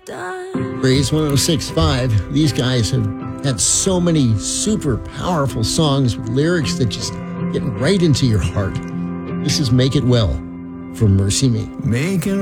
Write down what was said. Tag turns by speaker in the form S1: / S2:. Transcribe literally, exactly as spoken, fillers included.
S1: done.
S2: Praise one oh six point five. These guys have had so many super powerful songs with lyrics that just get right into your heart. This is Make It Well from Mercy Me.
S3: Making